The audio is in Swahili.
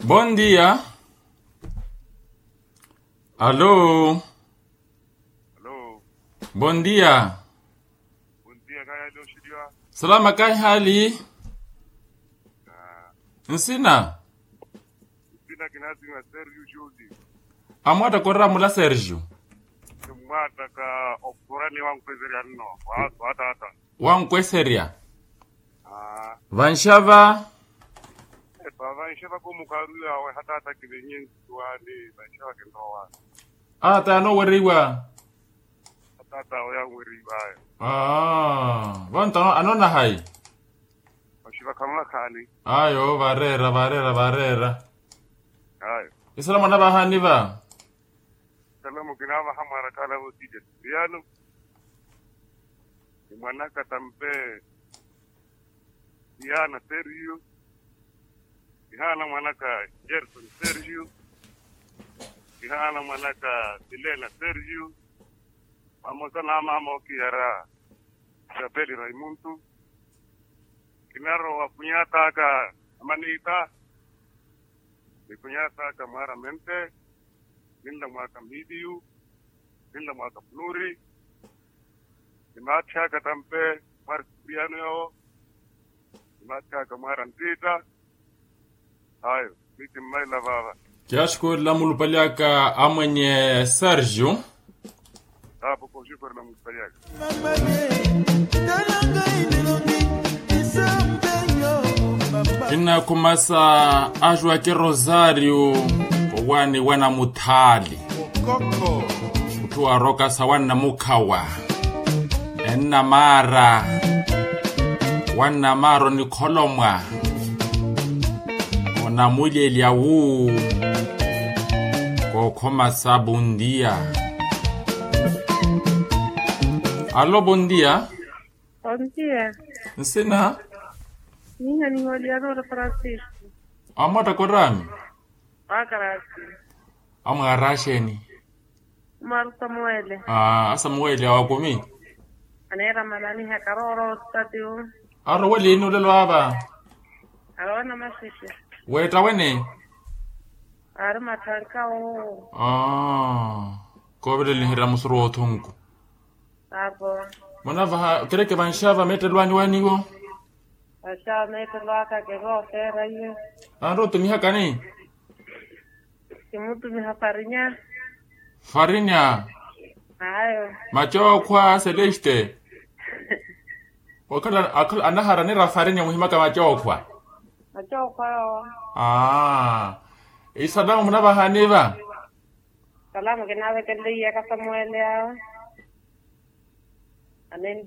Bom dia. Alô? Hello. Bom dia. Bom dia, kaya leo shidiwa. Salama kai hali? Nsina? Sina kinasi na Sergio Jodi. Amwata korra mula Sergio. Mwata ka okurani wangu kwezeri anno. Wata. Wankweseria. Vanshava? Vanshava kumukaruya wa hata kibenye tuwani. Vanshava kendowa. Ta no weriwa. Hata oya weriwa. Vantano anona hai. Vashiva kamla kani. Ayo, varera. Ayo. Isalama na bahani va? Salamu kinava hamara kala wotije. Yanu. Mwanaka tampe. Yana Sergio. Ihana mwanaka Gerson Sergio. Ihana mwanaka Silena Sergio. Mamosana mama okiyara Isabeli Raimuntu. Kinaro wa kunyata ka amanita. Ni kunyata ka mara mente. Ninda mwaka midiu. Ninda mwaka pluri. Nimacha ka tampe Mark Piano yao. Nimacha ka mara ntita. Hayo, miti maila baba. Kiashko la mulupaliaka amwenye Sergio. Hapo kwa shukuru na mspaliaka. Ina kumasa ajwa ke Rosario wani wana mutali. Kutua roka sawana mukawa. Enna mara. Wana maro ni kolomwa. Ona muli eliawu. Kokoma sabundia. Alô, bom dia. Bom dia. Nsina? Minha ni Oliadora Francisco. Amata korami? Akarasi. Amarasheni. Maru Samuele. Samuele awakumi? Anera malani hakaroro stadio. Aro wali inu lelo aba? Arona masisi. Weta wene? Ara matanka o. Kobele lihira musuru otungu. Abo. Manava kereke vanshava mete lwani wanigo? Asha mete lwaka kego fera hiyo. Aro tumiha kani? Kimutu mihafarinya. Farinya? Ayo. Macho kwa Celeste? Wakala anahara nira farinya muhimaka macho kwa? Macho kwa. Isadamu mnava haniva? Salamu kinawe kende ya Samuele ya. Anen